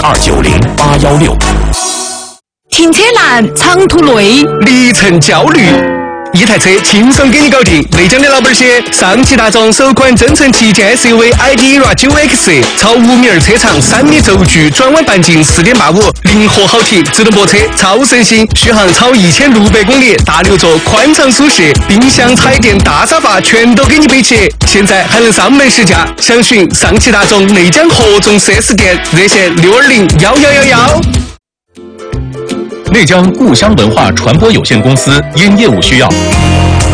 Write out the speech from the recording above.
290-816。 停车难，长途累， 里程焦虑。一台车轻松给你搞定。内江的老板些，上汽大众首款增程旗舰 SUV ID.ERA 9X， 超5米2车长，3米轴距，转弯半径4.85，灵活好停，自动泊车，超省心，续航超1600公里，大6座，宽敞舒适，冰箱、彩电、大沙发全都给你备齐。现在还能上门试驾，详询上汽大众内江合众 4S 店，热线620-1111。 内江故乡文化传播有限公司因业务需要，